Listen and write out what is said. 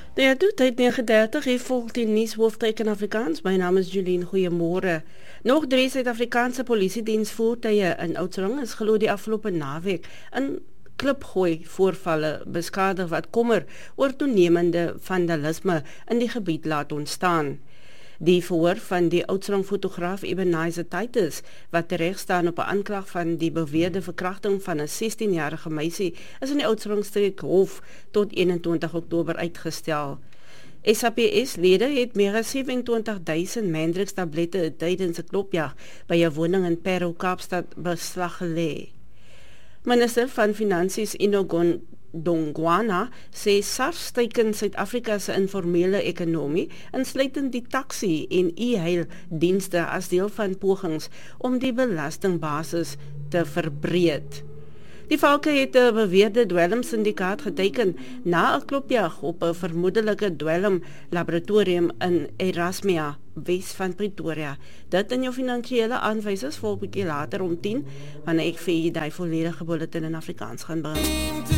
Ja, doet tyd 39, hier volg die nuushoofdtryk in Afrikaans. My naam is Julien, goeiemôre. Nog 3 Suid-Afrikaanse polisiediensvoertuie in Oudtshoorn is glo die afgelope naweek in klipgooi voorvalle beskadig wat kommer oor toenemende vandalisme in die gebied laat ontstaan. Die verhoor van die Oudtshoorn fotograaf Ebenezer Titus, wat terecht staan op 'n aanklag van die beweerde verkrachting van 'n 16-jarige meisie, is in die Oudtshoorn Streekhof tot 21 Oktober uitgestel. SAPS-lede het meer as 27.000 Mandrix-tablette tydens 'n klopjag by 'n woning in Parow, Kaapstad beslag gelê. Minister van Finansies Inogon Dongwana sê SARS teiken Suid-Afrika se informele ekonomie, insluitend die taxi en e-hail dienste as deel van pogings om die belastingbasis te verbreed. Die valke het 'n beweerde dwelmsyndikaat geteken na 'n klopjag op 'n vermoedelike dwelm laboratorium in Erasmia, Wes van Pretoria. Dit in jou finansiële aanwysers volg bietjie later om 10, wanneer ek vir u die volledige bulletin in Afrikaans gaan bring.